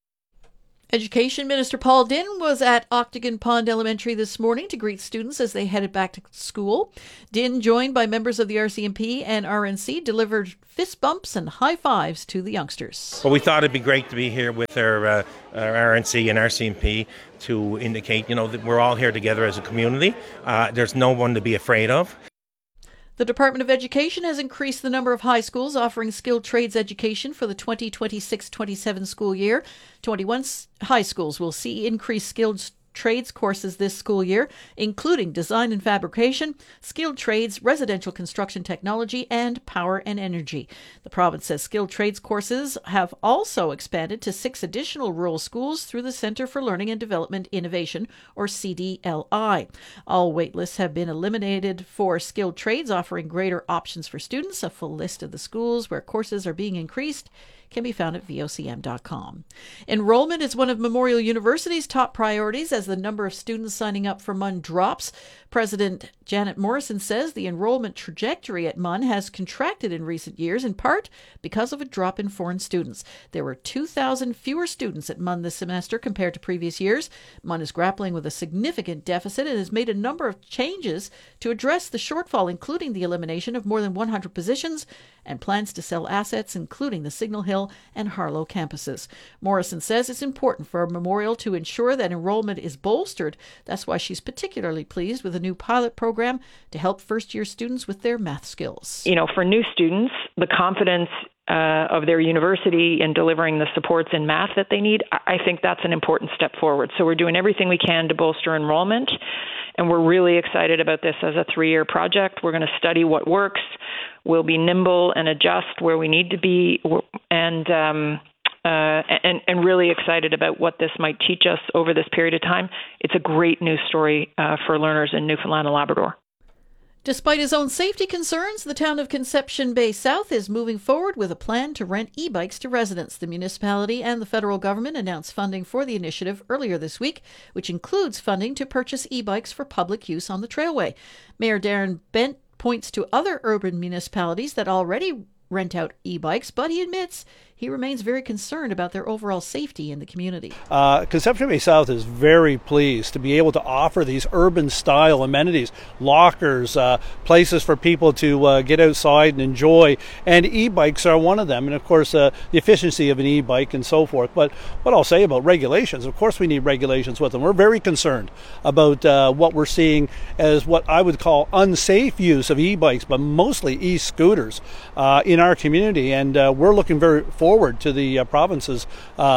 Education Minister Paul Dinn was at Octagon Pond Elementary this morning to greet students as they headed back to school. Dinn, joined by members of the RCMP and RNC, delivered fist bumps and high fives to the youngsters. Well, we thought it'd be great to be here with our RNC and RCMP to indicate, that we're all here together as a community. There's no one to be afraid of. The Department of Education has increased the number of high schools offering skilled trades education for the 2026-27 school year. 21 high schools will see increased skilled trades courses this school year, including design and fabrication, skilled trades, residential construction technology, and power and energy. The province says skilled trades courses have also expanded to 6 additional rural schools through the Centre for Learning and Development Innovation, or CDLI. All waitlists have been eliminated for skilled trades, offering greater options for students. A full list of the schools where courses are being increased can be found at vocm.com. Enrollment is one of Memorial University's top priorities as the number of students signing up for MUN drops. President Janet Morrison says the enrollment trajectory at MUN has contracted in recent years, in part because of a drop in foreign students. There were 2,000 fewer students at MUN this semester compared to previous years. MUN is grappling with a significant deficit and has made a number of changes to address the shortfall, including the elimination of more than 100 positions and plans to sell assets, including the Signal Hill and Harlow campuses. Morrison says it's important for Memorial to ensure that enrollment is bolstered. That's why she's particularly pleased with a new pilot program to help first-year students with their math skills. For new students, the confidence of their university in delivering the supports in math that they need, I think that's an important step forward. So we're doing everything we can to bolster enrollment, and we're really excited about this as a 3-year project. We're going to study what works. We'll be nimble and adjust where we need to be, and really excited about what this might teach us over this period of time. It's a great news story for learners in Newfoundland and Labrador. Despite his own safety concerns, the town of Conception Bay South is moving forward with a plan to rent e-bikes to residents. The municipality and the federal government announced funding for the initiative earlier this week, which includes funding to purchase e-bikes for public use on the trailway. Mayor Darren Bent points to other urban municipalities that already rent out e-bikes, but he admits he remains very concerned about their overall safety in the community. Conception Bay South is very pleased to be able to offer these urban-style amenities, lockers, places for people to get outside and enjoy, and e-bikes are one of them, and of course the efficiency of an e-bike and so forth. But what I'll say about regulations, of course we need regulations with them. We're very concerned about what we're seeing as what I would call unsafe use of e-bikes, but mostly e-scooters in our community, and we're looking very forward to the province's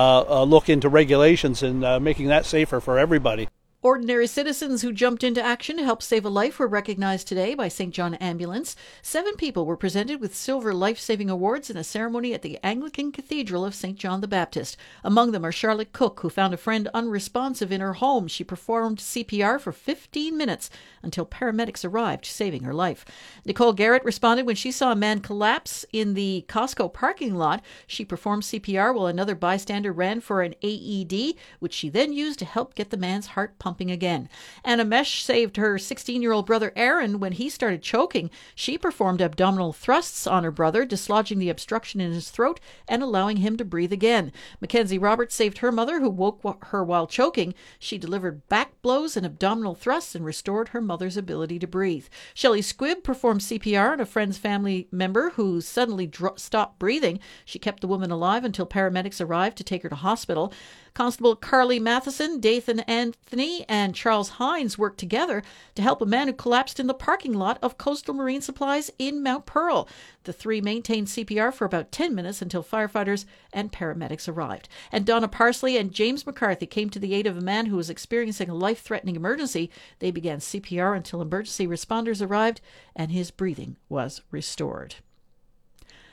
look into regulations and making that safer for everybody. Ordinary citizens who jumped into action to help save a life were recognized today by St. John Ambulance. 7 people were presented with silver life-saving awards in a ceremony at the Anglican Cathedral of St. John the Baptist. Among them are Charlotte Cook, who found a friend unresponsive in her home. She performed CPR for 15 minutes until paramedics arrived, saving her life. Nicole Garrett responded when she saw a man collapse in the Costco parking lot. She performed CPR while another bystander ran for an AED, which she then used to help get the man's heart pumping again. Anna Mesh saved her 16-year-old brother Aaron when he started choking. She performed abdominal thrusts on her brother, dislodging the obstruction in his throat and allowing him to breathe again. Mackenzie Roberts saved her mother, who woke her while choking. She delivered back blows and abdominal thrusts and restored her mother's ability to breathe. Shelley Squibb performed CPR on a friend's family member who suddenly stopped breathing. She kept the woman alive until paramedics arrived to take her to hospital. Constable Carly Matheson, Dathan Anthony, and Charles Hines worked together to help a man who collapsed in the parking lot of Coastal Marine Supplies in Mount Pearl. The 3 maintained CPR for about 10 minutes until firefighters and paramedics arrived. And Donna Parsley and James McCarthy came to the aid of a man who was experiencing a life-threatening emergency. They began CPR until emergency responders arrived and his breathing was restored.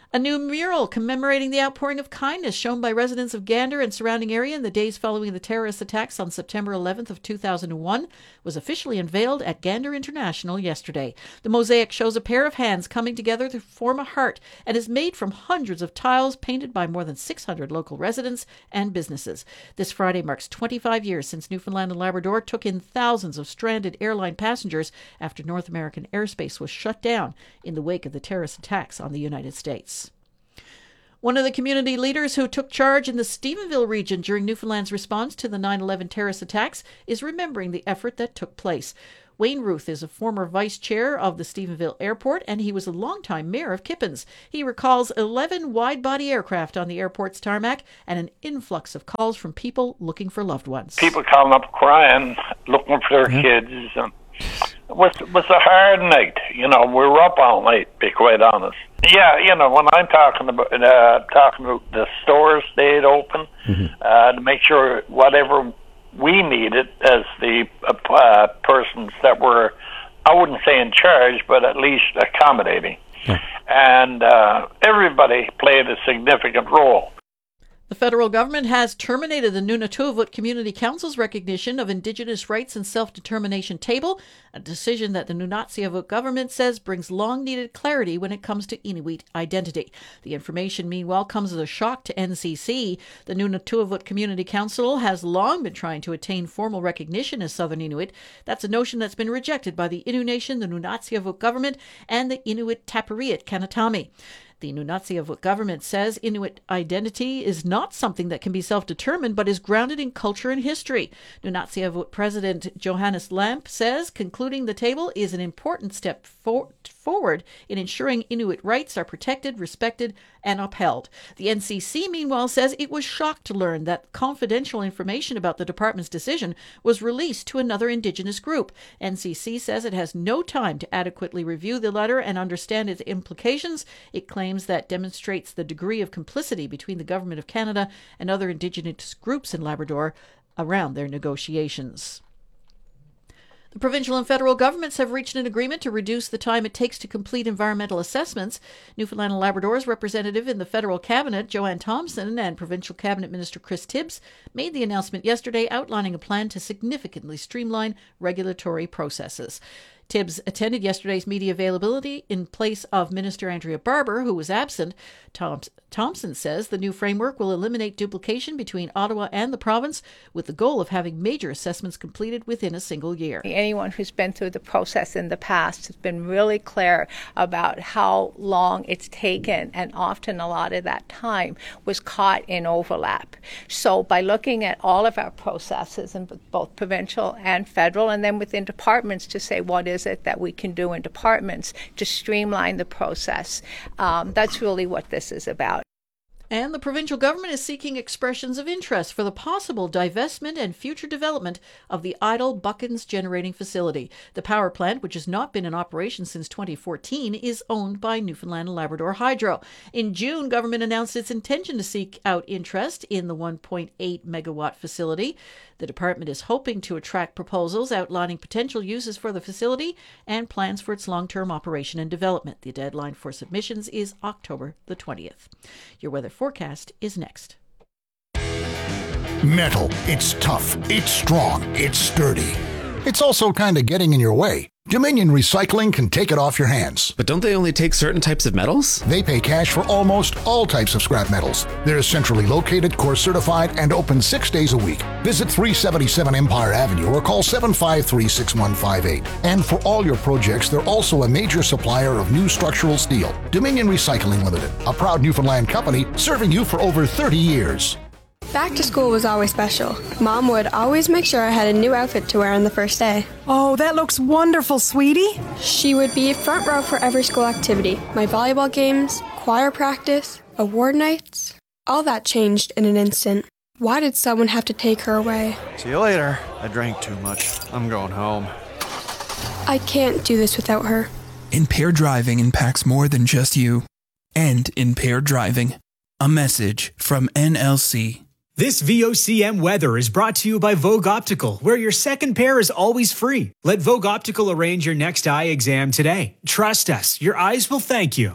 A new mural commemorating the outpouring of kindness shown by residents of Gander and surrounding area in the days following the terrorist attacks on September 11th of 2001 was officially unveiled at Gander International yesterday. The mosaic shows a pair of hands coming together to form a heart and is made from hundreds of tiles painted by more than 600 local residents and businesses. This Friday marks 25 years since Newfoundland and Labrador took in thousands of stranded airline passengers after North American airspace was shut down in the wake of the terrorist attacks on the United States. One of the community leaders who took charge in the Stephenville region during Newfoundland's response to the 9/11 terrorist attacks is remembering the effort that took place. Wayne Ruth is a former vice chair of the Stephenville Airport, and he was a longtime mayor of Kippens. He recalls 11 wide-body aircraft on the airport's tarmac and an influx of calls from people looking for loved ones. People calling up crying, looking for their kids. And it was a hard night. You know, we were up all night, to be quite honest. Yeah, you know, when I'm talking about the stores stayed open to make sure whatever we needed as the persons that were, I wouldn't say in charge, but at least accommodating. Yeah. And everybody played a significant role. The federal government has terminated the Nunatuavut Community Council's recognition of Indigenous Rights and Self-Determination Table, a decision that the Nunatsiavut government says brings long-needed clarity when it comes to Inuit identity. The information, meanwhile, comes as a shock to NCC. The Nunatuavut Community Council has long been trying to attain formal recognition as Southern Inuit. That's a notion that's been rejected by the Innu Nation, the Nunatsiavut government, and the Inuit Tapiriit Kanatami. The Nunatsiavut government says Inuit identity is not something that can be self-determined, but is grounded in culture and history. Nunatsiavut President Johannes Lamp says concluding the table is an important step forward in ensuring Inuit rights are protected, respected, and upheld. The NCC, meanwhile, says it was shocked to learn that confidential information about the department's decision was released to another Indigenous group. NCC says it has no time to adequately review the letter and understand its implications. It claims that demonstrates the degree of complicity between the Government of Canada and other Indigenous groups in Labrador around their negotiations. The provincial and federal governments have reached an agreement to reduce the time it takes to complete environmental assessments. Newfoundland and Labrador's representative in the federal cabinet, Joanne Thompson, and provincial cabinet minister Chris Tibbs made the announcement yesterday outlining a plan to significantly streamline regulatory processes. Tibbs attended yesterday's media availability in place of Minister Andrea Barber, who was absent. Thompson says the new framework will eliminate duplication between Ottawa and the province, with the goal of having major assessments completed within a single year. Anyone who's been through the process in the past has been really clear about how long it's taken, and often a lot of that time was caught in overlap. So by looking at all of our processes in both provincial and federal, and then within departments to say what is it that we can do in departments to streamline the process, that's really what this is about. And the provincial government is seeking expressions of interest for the possible divestment and future development of the idle Buckens generating facility. The power plant, which has not been in operation since 2014, is owned by Newfoundland and Labrador Hydro. In June, government announced its intention to seek out interest in the 1.8 megawatt facility. The department is hoping to attract proposals outlining potential uses for the facility and plans for its long-term operation and development. The deadline for submissions is October the 20th. Your weather forecast is next. Metal. It's tough. It's strong. It's sturdy. It's also kind of getting in your way. Dominion Recycling can take it off your hands. But don't they only take certain types of metals? They pay cash for almost all types of scrap metals. They're centrally located, course certified, and open 6 days a week. Visit 377 Empire Avenue or call 753-6158. And for all your projects, they're also a major supplier of new structural steel. Dominion Recycling Limited, a proud Newfoundland company serving you for over 30 years. Back to school was always special. Mom would always make sure I had a new outfit to wear on the first day. Oh, that looks wonderful, sweetie. She would be front row for every school activity. My volleyball games, choir practice, award nights. All that changed in an instant. Why did someone have to take her away? See you later. I drank too much. I'm going home. I can't do this without her. Impaired driving impacts more than just you. End impaired driving. A message from NLC. This VOCM weather is brought to you by Vogue Optical, where your second pair is always free. Let Vogue Optical arrange your next eye exam today. Trust us, your eyes will thank you.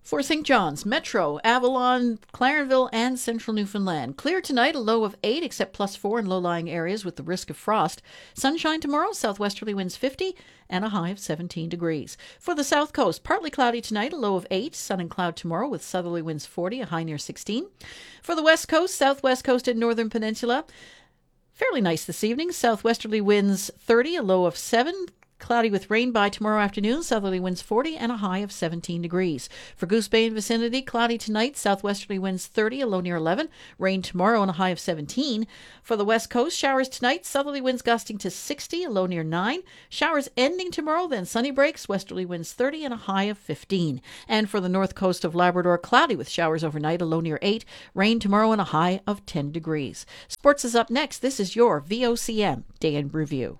For St. John's, Metro, Avalon, Clarenville, and Central Newfoundland. Clear tonight, a low of 8, except +4 in low-lying areas with the risk of frost. Sunshine tomorrow, southwesterly winds 50, and a high of 17 degrees. For the South Coast, partly cloudy tonight, a low of 8, sun and cloud tomorrow with southerly winds 40, a high near 16. For the West Coast, Southwest Coast and Northern Peninsula, fairly nice this evening, southwesterly winds 30, a low of 7. Cloudy with rain by tomorrow afternoon, southerly winds 40 and a high of 17 degrees. For Goose Bay and vicinity, cloudy tonight, southwesterly winds 30, a low near 11. Rain tomorrow and a high of 17. For the West Coast, showers tonight, southerly winds gusting to 60, a low near 9. Showers ending tomorrow, then sunny breaks, westerly winds 30 and a high of 15. And for the north coast of Labrador, cloudy with showers overnight, a low near 8. Rain tomorrow and a high of 10 degrees. Sports is up next. This is your VOCM Day in Review.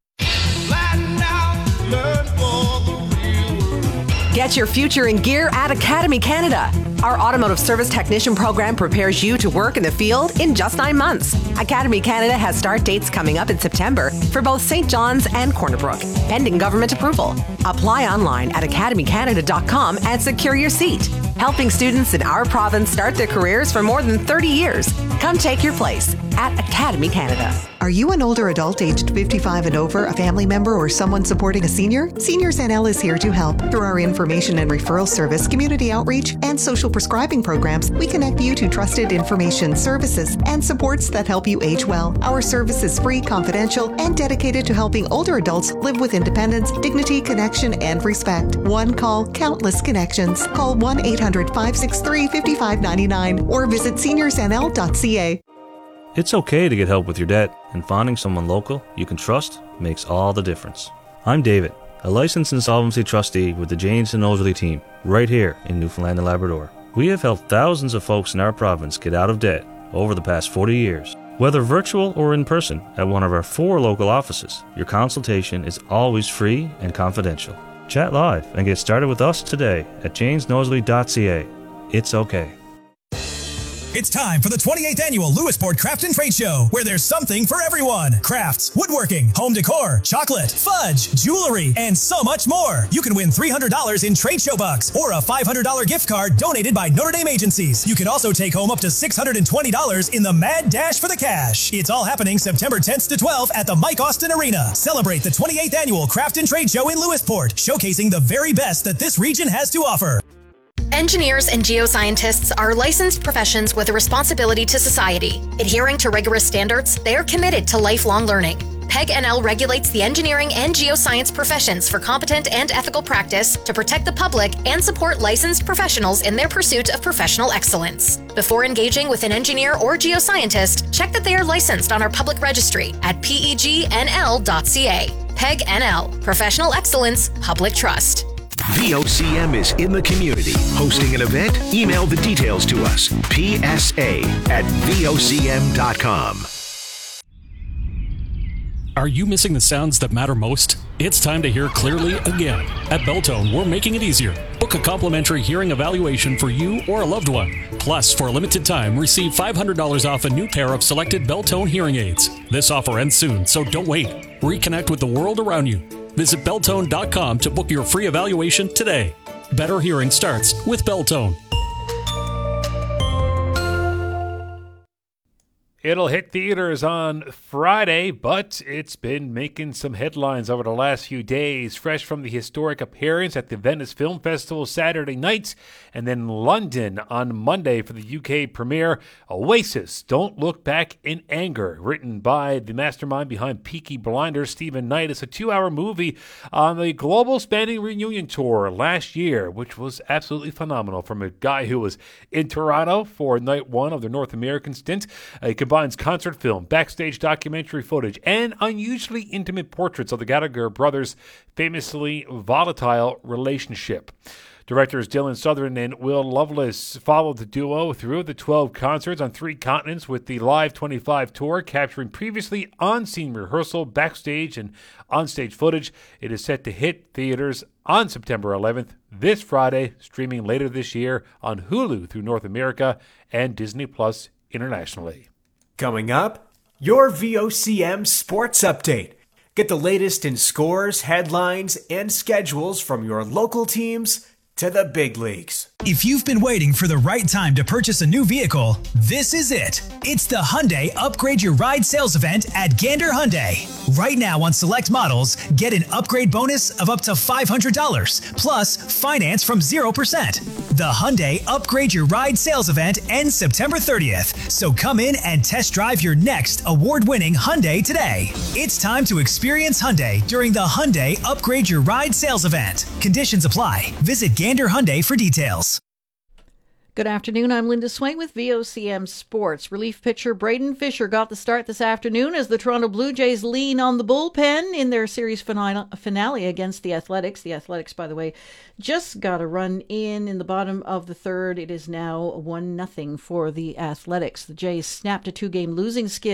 Get your future in gear at Academy Canada. Our automotive service technician program prepares you to work in the field in just 9 months. Academy Canada has start dates coming up in September for both St. John's and Corner Brook, pending government approval. Apply online at academycanada.com and secure your seat. Helping students in our province start their careers for more than 30 years. Come take your place at Academy Canada. Are you an older adult aged 55 and over, a family member, or someone supporting a senior? Seniors NL is here to help. Through our information and referral service, community outreach, and social prescribing programs, we connect you to trusted information, services, and supports that help you age well. Our service is free, confidential, and dedicated to helping older adults live with independence, dignity, connection, and respect. One call, countless connections. Call 1-800-563-5599 or visit seniorsnl.ca. It's okay to get help with your debt, and finding someone local you can trust makes all the difference. I'm David, a licensed insolvency trustee with the Janes and Nosworthy team, right here in Newfoundland and Labrador. We have helped thousands of folks in our province get out of debt over the past 40 years. Whether virtual or in person at one of our 4 local offices, your consultation is always free and confidential. Chat live and get started with us today at janesnosworthy.ca. It's okay. It's time for the 28th annual Lewisport Craft and Trade Show, where there's something for everyone. Crafts, woodworking, home decor, chocolate, fudge, jewelry, and so much more. You can win $300 in trade show bucks or a $500 gift card donated by Notre Dame agencies. You can also take home up to $620 in the Mad Dash for the Cash. It's all happening September 10th to 12th at the Mike Austin Arena. Celebrate the 28th annual Craft and Trade Show in Lewisport, showcasing the very best that this region has to offer. Engineers and geoscientists are licensed professions with a responsibility to society. Adhering to rigorous standards, they are committed to lifelong learning. PEG NL regulates the engineering and geoscience professions for competent and ethical practice to protect the public and support licensed professionals in their pursuit of professional excellence. Before engaging with an engineer or geoscientist, check that they are licensed on our public registry at pegnl.ca. PEG NL, Professional Excellence, Public Trust. VOCM is in the community. Hosting an event? Email the details to us. PSA@VOCM.com. Are you missing the sounds that matter most? It's time to hear clearly again. At Beltone, we're making it easier. Book a complimentary hearing evaluation for you or a loved one. Plus, for a limited time, receive $500 off a new pair of selected Beltone hearing aids. This offer ends soon, so don't wait. Reconnect with the world around you. Visit Beltone.com to book your free evaluation today. Better hearing starts with Beltone. It'll hit theaters on Friday, but it's been making some headlines over the last few days. Fresh from the historic appearance at the Venice Film Festival Saturday night, and then London on Monday for the UK premiere, Oasis, Don't Look Back in Anger, written by the mastermind behind Peaky Blinders, Stephen Knight. It's a 2-hour movie on the global spanning reunion tour last year, which was absolutely phenomenal. From a guy who was in Toronto for night one of the North American stint, combines concert film, backstage documentary footage, and unusually intimate portraits of the Gallagher brothers' famously volatile relationship. Directors Dylan Sutherland and Will Lovelace followed the duo through the 12 concerts on 3 continents with the Live 25 tour, capturing previously on-scene rehearsal, backstage, and onstage footage. It is set to hit theaters on September 11th, this Friday, streaming later this year on Hulu through North America and Disney Plus internationally. Coming up, your VOCM Sports Update. Get the latest in scores, headlines, and schedules from your local teams to the big leagues. If you've been waiting for the right time to purchase a new vehicle, this is it. It's the Hyundai Upgrade Your Ride sales event at Gander Hyundai. Right now on select models, get an upgrade bonus of up to $500, plus finance from 0%. The Hyundai Upgrade Your Ride sales event ends September 30th, so come in and test drive your next award-winning Hyundai today. It's time to experience Hyundai during the Hyundai Upgrade Your Ride sales event. Conditions apply. Visit Gander Hyundai for details. Good afternoon. I'm Linda Swain with VOCM Sports. Relief pitcher Braden Fisher got the start this afternoon as the Toronto Blue Jays lean on the bullpen in their series finale against the Athletics. The Athletics, by the way, just got a run in the bottom of the third. It is now 1-0 for the Athletics. The Jays snapped a 2-game losing skid